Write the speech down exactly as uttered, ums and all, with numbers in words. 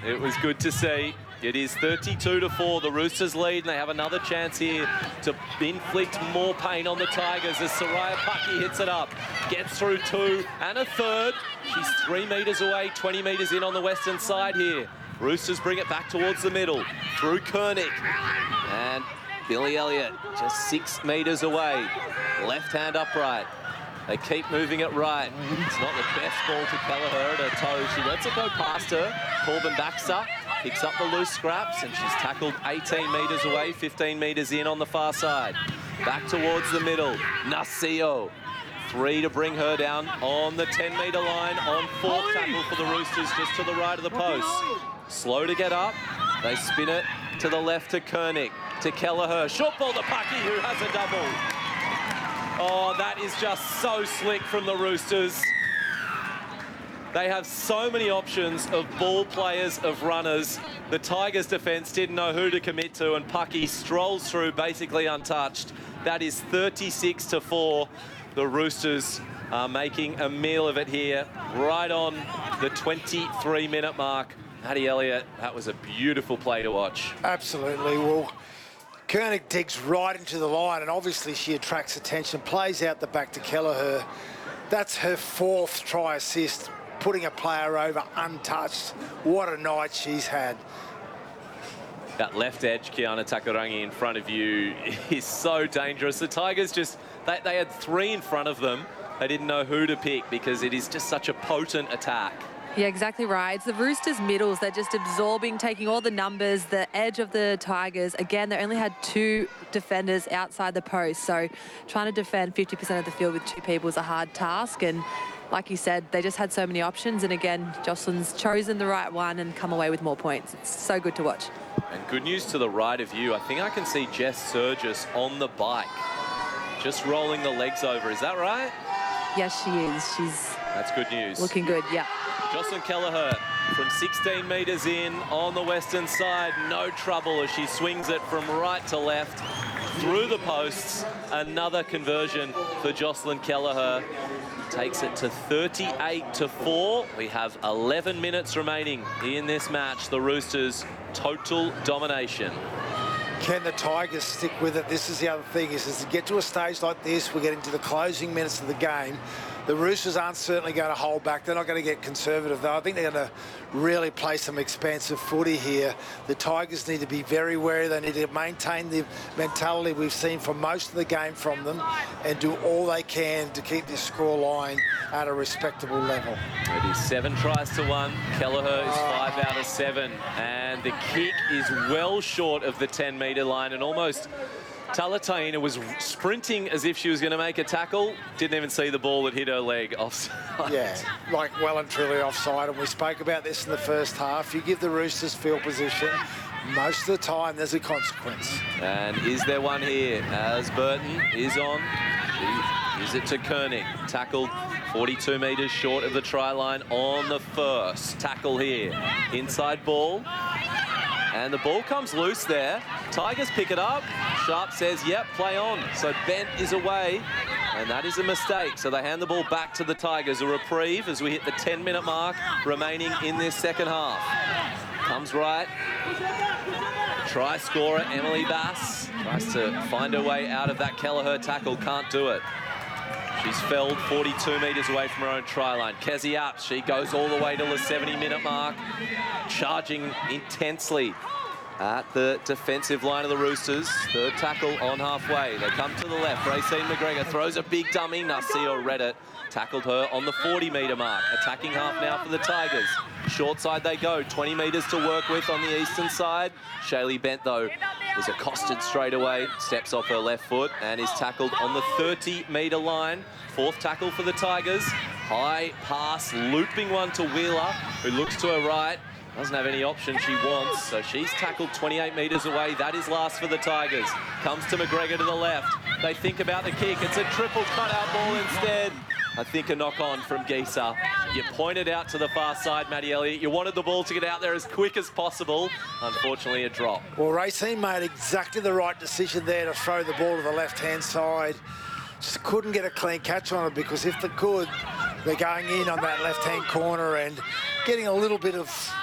It was good to see. It is thirty-two to four. The Roosters lead, and they have another chance here to inflict more pain on the Tigers as Soraya Pucky hits it up. Gets through two and a third. She's three metres away, twenty metres in on the western side here. Roosters bring it back towards the middle. Through Koenig. And Billy Elliott just six metres away. Left hand upright. They keep moving it right. It's not the best ball to Kelleher at her toe. She lets it go past her. Corbin Baxter picks up the loose scraps, and she's tackled eighteen metres away, fifteen metres in on the far side. Back towards the middle. Nasio. Three to bring her down on the ten metre line on fourth tackle for the Roosters, just to the right of the post. Slow to get up. They spin it to the left to Koenig, to Kelleher. Short ball to Pucky, who has a double. Oh, that is just so slick from the Roosters. They have so many options of ball players, of runners. The Tigers' defence didn't know who to commit to, and Pucky strolls through basically untouched. That is thirty-six to four. The Roosters are making a meal of it here, right on the twenty-three minute mark. Maddie Elliott, that was a beautiful play to watch. Absolutely. Well, Koenig digs right into the line, and obviously she attracts attention, plays out the back to Kelleher. That's her fourth try assist, putting a player over untouched. What a night she's had. That left edge, Kiana Takarangi, in front of you is so dangerous. The Tigers just, they, they had three in front of them. They didn't know who to pick because it is just such a potent attack. Yeah, exactly right. It's the Roosters' middles. They're just absorbing, taking all the numbers, the edge of the Tigers. Again, they only had two defenders outside the post, so trying to defend fifty percent of the field with two people is a hard task. And like you said, they just had so many options. And again, Jocelyn's chosen the right one and come away with more points. It's so good to watch. And good news to the right of you. I think I can see Jess Surgis on the bike, just rolling the legs over. Is that right? Yes, she is. She's That's good news. Looking good, yeah. Jocelyn Kelleher from sixteen metres in on the western side. No trouble as she swings it from right to left through the posts. Another conversion for Jocelyn Kelleher. Takes it to thirty-eight to four. We have eleven minutes remaining in this match. The Roosters, total domination. Can the Tigers stick with it? This is the other thing, is, is to get to a stage like this, we're getting to the closing minutes of the game. The Roosters aren't certainly going to hold back. They're not going to get conservative, though. I think they're going to really play some expansive footy here. The Tigers need to be very wary. They need to maintain the mentality we've seen for most of the game from them and do all they can to keep this score line at a respectable level. It is seven tries to one. Kelleher is five out of seven. And the kick is well short of the ten metre line, and almost Talataina was sprinting as if she was going to make a tackle. Didn't even see the ball that hit her leg offside. Yeah, like well and truly offside. And we spoke about this in the first half. You give the Roosters field position, most of the time there's a consequence. And is there one here? As Burton is on. She gives it to Koenig. Tackled forty-two metres short of the try line on the first tackle here. Inside ball. And the ball comes loose there. Tigers pick it up. Sharp says, yep, play on. So Bent is away, and that is a mistake. So they hand the ball back to the Tigers. A reprieve as we hit the ten minute mark remaining in this second half. Comes right. Try scorer Emily Bass. Tries to find her way out of that Kelleher tackle. Can't do it. She's felled forty-two metres away from her own try line. Kezi up. She goes all the way to the seventy minute mark. Charging intensely at the defensive line of the Roosters. Third tackle on halfway. They come to the left. Racine McGregor throws a big dummy. Nasio read it. Tackled her on the forty metre mark. Attacking half now for the Tigers. Short side they go. twenty metres to work with on the eastern side. Shaylee Bent, though, was accosted straight away. Steps off her left foot and is tackled on the thirty metre line. Fourth tackle for the Tigers. High pass, looping one to Wheeler, who looks to her right. Doesn't have any option she wants, so she's tackled twenty-eight metres away. That is last for the Tigers. Comes to McGregor to the left. They think about the kick. It's a triple cutout ball instead. I think a knock-on from Geisa. You pointed out to the far side, Maddie Elliott. You wanted the ball to get out there as quick as possible. Unfortunately, a drop. Well, Racine made exactly the right decision there to throw the ball to the left-hand side. Just couldn't get a clean catch on it, because if they could, they're going in on that left-hand corner and getting a little bit of